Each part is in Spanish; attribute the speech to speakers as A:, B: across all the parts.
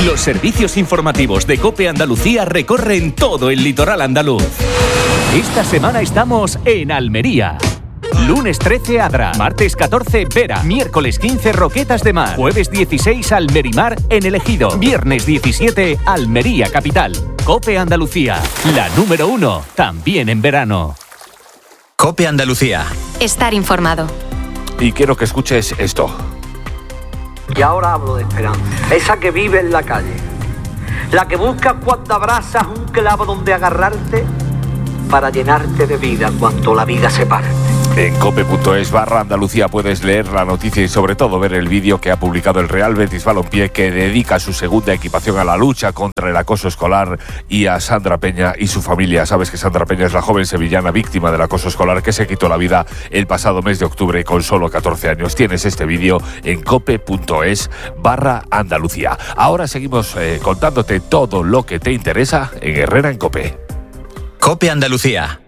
A: Los servicios informativos de COPE Andalucía recorren todo el litoral andaluz. Esta semana estamos en Almería. Lunes 13 Adra, martes 14 Vera, miércoles 15 Roquetas de Mar, jueves 16 Almerimar en El Ejido, viernes 17 Almería Capital. COPE Andalucía, la número 1, también en verano.
B: COPE Andalucía.
C: Estar informado.
D: Y quiero que escuches esto.
E: Y ahora hablo de esperanza, esa que vive en la calle, la que busca cuando abrazas un clavo donde agarrarte para llenarte de vida cuando la vida se parte.
D: En cope.es/Andalucía puedes leer la noticia y sobre todo ver el vídeo que ha publicado el Real Betis Balompié, que dedica su segunda equipación a la lucha contra el acoso escolar y a Sandra Peña y su familia. Sabes que Sandra Peña es la joven sevillana víctima del acoso escolar que se quitó la vida el pasado mes de octubre con solo 14 años. Tienes este vídeo en cope.es/Andalucía. Ahora seguimos contándote todo lo que te interesa en Herrera en Cope.
B: COPE Andalucía.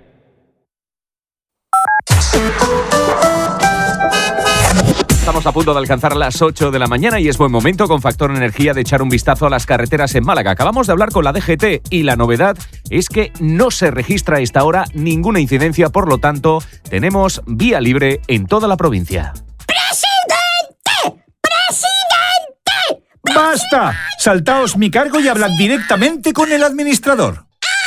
A: Estamos a punto de alcanzar las 8 de la mañana y es buen momento con Factor Energía de echar un vistazo a las carreteras en Málaga. Acabamos de hablar con la DGT y la novedad es que no se registra a esta hora ninguna incidencia, por lo tanto, tenemos vía libre en toda la provincia.
F: ¡Presidente! ¡Basta! Saltaos mi cargo y hablad directamente con el administrador.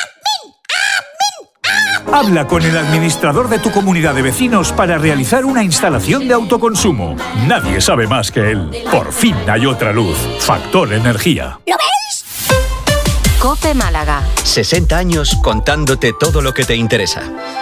F: Habla con el administrador de tu comunidad de vecinos para realizar una instalación de autoconsumo. Nadie sabe más que él. Por fin hay otra luz. Factor Energía.
C: ¿Lo veis? COPE Málaga.
B: 60 años contándote todo lo que te interesa.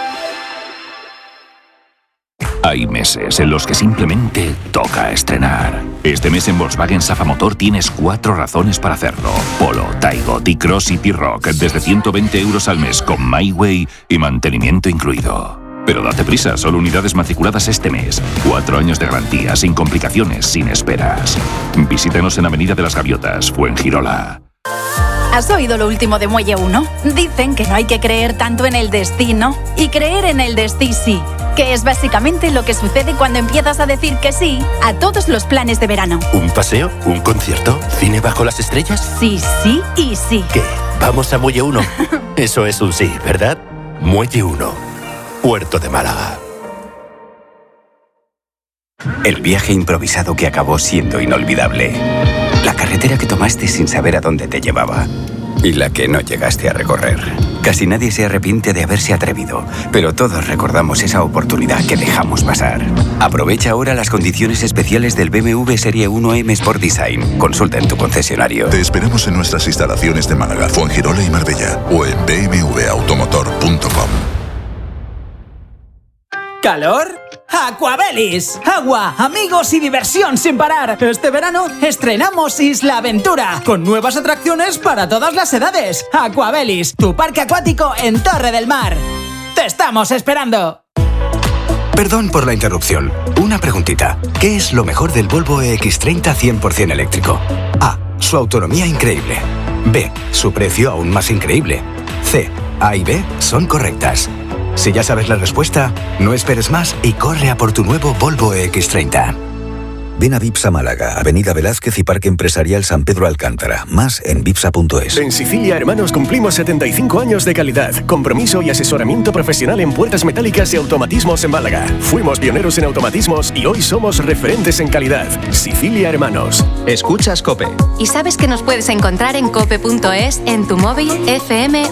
G: Hay meses en los que simplemente toca estrenar. Este mes en Volkswagen Safa Motor tienes 4 razones para hacerlo. Polo, Taigo, T-Cross y T-Rock desde 120 euros al mes con MyWay y mantenimiento incluido. Pero date prisa, solo unidades matriculadas este mes. 4 años de garantía, sin complicaciones, sin esperas. Visítanos en Avenida de las Gaviotas, Fuengirola.
H: ¿Has oído lo último de Muelle 1? Dicen que no hay que creer tanto en el destino y creer en el destí sí, que es básicamente lo que sucede cuando empiezas a decir que sí a todos los planes de verano.
I: ¿Un paseo? ¿Un concierto? ¿Cine bajo las estrellas?
H: Sí, sí y sí.
I: ¿Qué? ¿Vamos a Muelle 1? Eso es un sí, ¿verdad? Muelle 1, Puerto de Málaga.
J: El viaje improvisado que acabó siendo inolvidable. La carretera que tomaste sin saber a dónde te llevaba. Y la que no llegaste a recorrer. Casi nadie se arrepiente de haberse atrevido, pero todos recordamos esa oportunidad que dejamos pasar. Aprovecha ahora las condiciones especiales del BMW Serie 1 M Sport Design. Consulta en tu concesionario.
K: Te esperamos en nuestras instalaciones de Málaga, Fuengirola y Marbella o en bmwautomotor.com.
L: ¿Calor? ¡Aquabelis! Agua, amigos y diversión sin parar. Este verano estrenamos Isla Aventura, con nuevas atracciones para todas las edades. Aquabelis, tu parque acuático en Torre del Mar. ¡Te estamos esperando!
J: Perdón por la interrupción. Una preguntita. ¿Qué es lo mejor del Volvo EX30 100% eléctrico? A. Su autonomía increíble. B. Su precio aún más increíble. C. A y B son correctas. Si ya sabes la respuesta, no esperes más y corre a por tu nuevo Volvo EX30.
M: Ven a Vipsa Málaga, Avenida Velázquez y Parque Empresarial San Pedro Alcántara. Más en vipsa.es.
N: En Sicilia Hermanos cumplimos 75 años de calidad, compromiso y asesoramiento profesional en puertas metálicas y automatismos en Málaga. Fuimos pioneros en automatismos y hoy somos referentes en calidad. Sicilia Hermanos.
B: Escuchas COPE.
C: Y sabes que nos puedes encontrar en cope.es, en tu móvil, FM